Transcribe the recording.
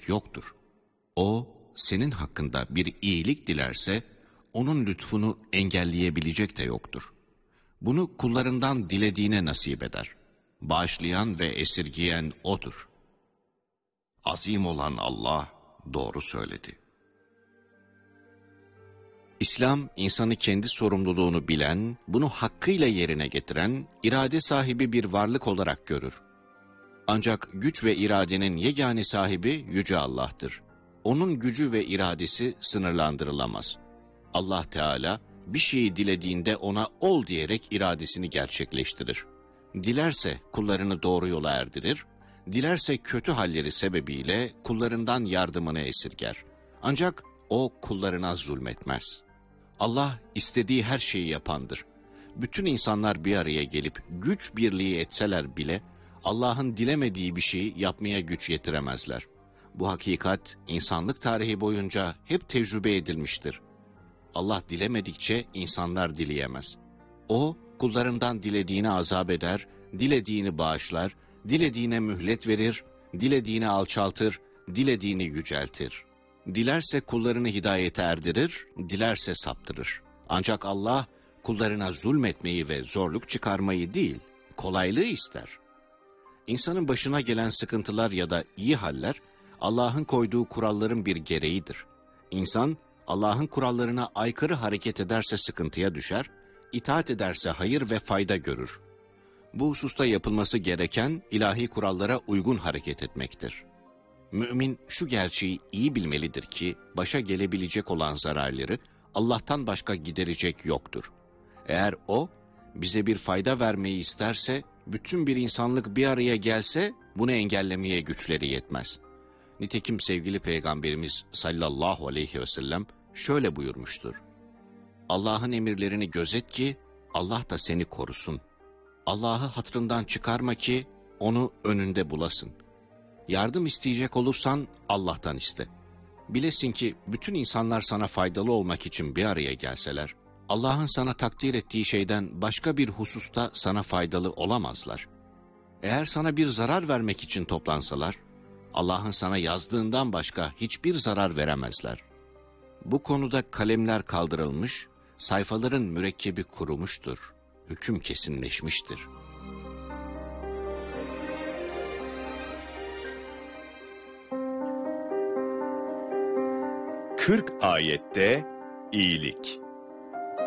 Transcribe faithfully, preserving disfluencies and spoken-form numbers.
gelecek yoktur. O, senin hakkında bir iyilik dilerse, onun lütfunu engelleyebilecek de yoktur. Bunu kullarından dilediğine nasip eder. Bağışlayan ve esirgiyen O'dur. Azim olan Allah doğru söyledi. İslam, insanı kendi sorumluluğunu bilen, bunu hakkıyla yerine getiren, irade sahibi bir varlık olarak görür. Ancak güç ve iradenin yegane sahibi Yüce Allah'tır. Onun gücü ve iradesi sınırlandırılamaz. Allah Teala bir şeyi dilediğinde ona ol diyerek iradesini gerçekleştirir. Dilerse kullarını doğru yola erdirir, dilerse kötü halleri sebebiyle kullarından yardımını esirger. Ancak o kullarına zulmetmez. Allah istediği her şeyi yapandır. Bütün insanlar bir araya gelip güç birliği etseler bile Allah'ın dilemediği bir şeyi yapmaya güç yetiremezler. Bu hakikat insanlık tarihi boyunca hep tecrübe edilmiştir. Allah dilemedikçe insanlar dileyemez. O, kullarından dilediğini azap eder, dilediğini bağışlar, dilediğine mühlet verir, dilediğini alçaltır, dilediğini yüceltir. Dilerse kullarını hidayete erdirir, dilerse saptırır. Ancak Allah, kullarına zulmetmeyi ve zorluk çıkarmayı değil, kolaylığı ister. İnsanın başına gelen sıkıntılar ya da iyi haller, Allah'ın koyduğu kuralların bir gereğidir. İnsan, Allah'ın kurallarına aykırı hareket ederse sıkıntıya düşer, itaat ederse hayır ve fayda görür. Bu hususta yapılması gereken ilahi kurallara uygun hareket etmektir. Mümin şu gerçeği iyi bilmelidir ki, başa gelebilecek olan zararları Allah'tan başka giderecek yoktur. Eğer O, bize bir fayda vermeyi isterse, bütün bir insanlık bir araya gelse, bunu engellemeye güçleri yetmez. Nitekim sevgili Peygamberimiz sallallahu aleyhi ve sellem şöyle buyurmuştur. Allah'ın emirlerini gözet ki Allah da seni korusun. Allah'ı hatırından çıkarma ki onu önünde bulasın. Yardım isteyecek olursan Allah'tan iste. Bilesin ki bütün insanlar sana faydalı olmak için bir araya gelseler, Allah'ın sana takdir ettiği şeyden başka bir hususta sana faydalı olamazlar. Eğer sana bir zarar vermek için toplansalar, Allah'ın sana yazdığından başka hiçbir zarar veremezler. Bu konuda kalemler kaldırılmış, sayfaların mürekkebi kurumuştur, hüküm kesinleşmiştir. kırk ayette iyilik.